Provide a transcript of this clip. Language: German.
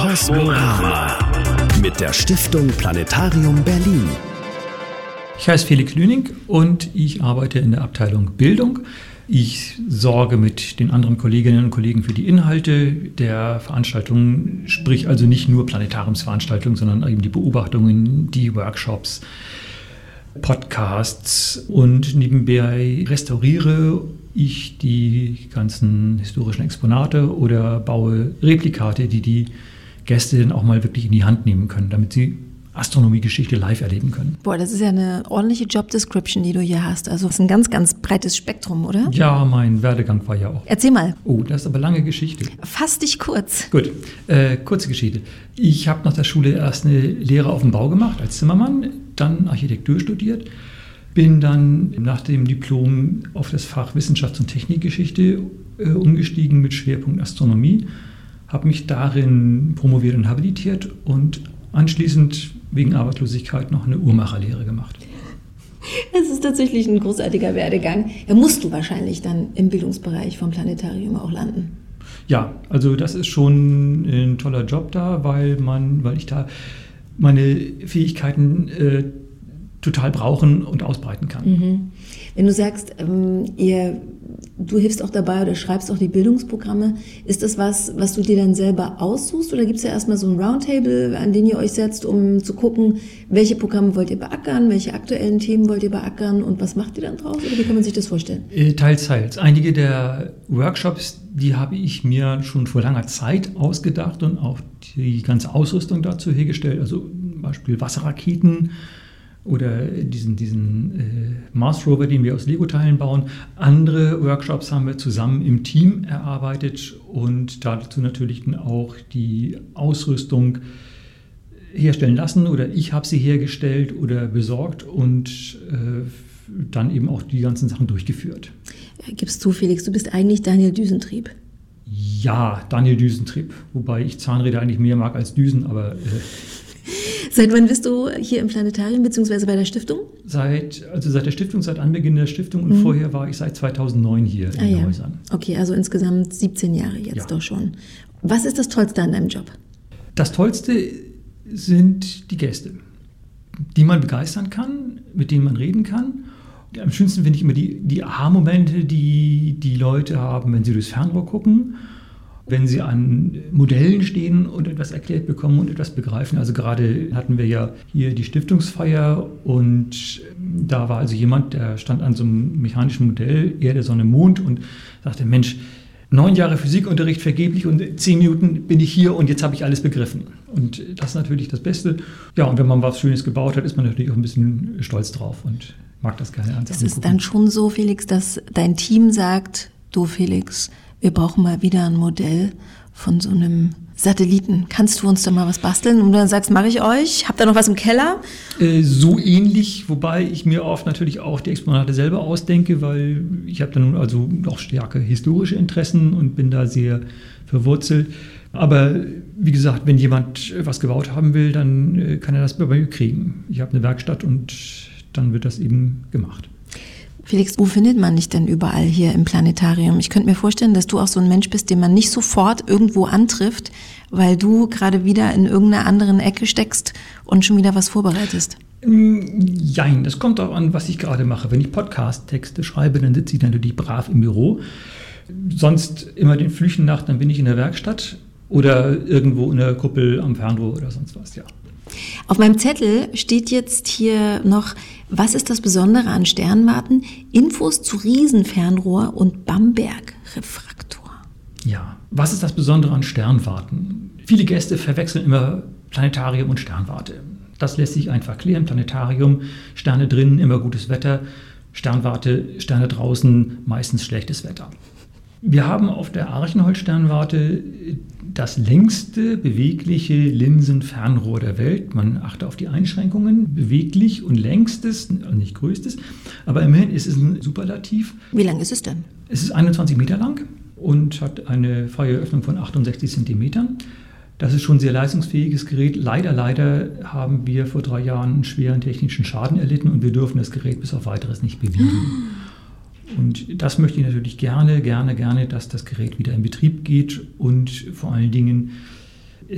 Kosmorama mit der Stiftung Planetarium Berlin. Ich heiße Felix Lüning und ich arbeite in der Abteilung Bildung. Ich sorge mit den anderen Kolleginnen und Kollegen für die Inhalte der Veranstaltungen, sprich also nicht nur Planetariumsveranstaltungen, sondern eben die Beobachtungen, die Workshops, Podcasts, und nebenbei restauriere ich die ganzen historischen Exponate oder baue Replikate, die Gäste dann auch mal wirklich in die Hand nehmen können, damit sie Astronomiegeschichte live erleben können. Boah, das ist ja eine ordentliche Job-Description, die du hier hast. Also das ist ein ganz, ganz breites Spektrum, oder? Ja, mein Werdegang war ja auch. Erzähl mal. Oh, das ist aber lange Geschichte. Fass dich kurz. Gut, kurze Geschichte. Ich habe nach der Schule erst eine Lehre auf dem Bau gemacht als Zimmermann, dann Architektur studiert, bin dann nach dem Diplom auf das Fach Wissenschafts- und Technikgeschichte umgestiegen mit Schwerpunkt Astronomie, habe mich darin promoviert und habilitiert und anschließend wegen Arbeitslosigkeit noch eine Uhrmacherlehre gemacht. Das ist tatsächlich ein großartiger Werdegang. Da musst du wahrscheinlich dann im Bildungsbereich vom Planetarium auch landen. Ja, also das ist schon ein toller Job da, weil ich da meine Fähigkeiten total brauchen und ausbreiten kann. Mhm. Wenn du sagst, du hilfst auch dabei oder schreibst auch die Bildungsprogramme, ist das was du dir dann selber aussuchst, oder gibt es ja erstmal so ein Roundtable, an den ihr euch setzt, um zu gucken, welche Programme wollt ihr beackern, welche aktuellen Themen wollt ihr beackern und was macht ihr dann draus, oder wie kann man sich das vorstellen? Teils. Einige der Workshops, die habe ich mir schon vor langer Zeit ausgedacht und auch die ganze Ausrüstung dazu hergestellt, also zum Beispiel Wasserraketen, oder diesen Mars Rover, den wir aus Lego-Teilen bauen. Andere Workshops haben wir zusammen im Team erarbeitet und dazu natürlich dann auch die Ausrüstung herstellen lassen, oder ich habe sie hergestellt oder besorgt und dann eben auch die ganzen Sachen durchgeführt. Gibst du, Felix, du bist eigentlich Daniel Düsentrieb? Ja, Daniel Düsentrieb, wobei ich Zahnräder eigentlich mehr mag als Düsen, aber... Seit wann bist du hier im Planetarium bzw. bei der Stiftung? Seit der Stiftung, seit Anbeginn der Stiftung, und vorher war ich seit 2009 hier in den Häusern. Okay, also insgesamt 17 Jahre jetzt doch schon. Was ist das Tollste an deinem Job? Das Tollste sind die Gäste, die man begeistern kann, mit denen man reden kann. Am schönsten finde ich immer die Aha-Momente, die Leute haben, wenn sie durchs Fernrohr gucken, wenn sie an Modellen stehen und etwas erklärt bekommen und etwas begreifen. Also gerade hatten wir ja hier die Stiftungsfeier und da war also jemand, der stand an so einem mechanischen Modell, Erde, Sonne, Mond, und sagte, Mensch, 9 Jahre Physikunterricht vergeblich und 10 Minuten bin ich hier und jetzt habe ich alles begriffen. Und das ist natürlich das Beste. Ja, und wenn man was Schönes gebaut hat, ist man natürlich auch ein bisschen stolz drauf und mag das gerne angucken. Es ist dann schon so, Felix, dass dein Team sagt, du Felix, wir brauchen mal wieder ein Modell von so einem Satelliten. Kannst du uns da mal was basteln? Und du dann sagst, mache ich euch. Habt ihr noch was im Keller? So ähnlich, wobei ich mir oft natürlich auch die Exponate selber ausdenke, weil ich habe dann also auch starke historische Interessen und bin da sehr verwurzelt. Aber wie gesagt, wenn jemand was gebaut haben will, dann kann er das bei mir kriegen. Ich habe eine Werkstatt und dann wird das eben gemacht. Felix, wo findet man dich denn überall hier im Planetarium? Ich könnte mir vorstellen, dass du auch so ein Mensch bist, den man nicht sofort irgendwo antrifft, weil du gerade wieder in irgendeiner anderen Ecke steckst und schon wieder was vorbereitest. Jein, das kommt auch an, was ich gerade mache. Wenn ich Podcast-Texte schreibe, dann sitze ich natürlich brav im Büro. Sonst immer den Flüchen nach, dann bin ich in der Werkstatt oder irgendwo in der Kuppel am Fernrohr oder sonst was, ja. Auf meinem Zettel steht jetzt hier noch, was ist das Besondere an Sternwarten? Infos zu Riesenfernrohr und Bamberg-Refraktor. Ja, was ist das Besondere an Sternwarten? Viele Gäste verwechseln immer Planetarium und Sternwarte. Das lässt sich einfach klären. Planetarium, Sterne drinnen, immer gutes Wetter. Sternwarte, Sterne draußen, meistens schlechtes Wetter. Wir haben auf der Archenholz-Sternwarte das längste bewegliche Linsenfernrohr der Welt. Man achte auf die Einschränkungen. Beweglich und längstes, nicht größtes, aber immerhin ist es ein Superlativ. Wie lang ist es denn? Es ist 21 Meter lang und hat eine freie Öffnung von 68 Zentimetern. Das ist schon ein sehr leistungsfähiges Gerät. Leider haben wir vor 3 Jahren einen schweren technischen Schaden erlitten und wir dürfen das Gerät bis auf Weiteres nicht bewegen. Und das möchte ich natürlich gerne, dass das Gerät wieder in Betrieb geht und vor allen Dingen